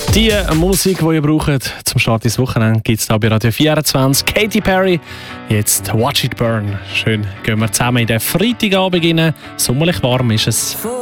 Die Musik, die ihr braucht zum Start des Wochenende, gibt es hier bei Radio 24. Katy Perry, jetzt Watch It Burn. Schön, gehen wir zusammen in den Freitagabend rein. Sommerlich warm ist es.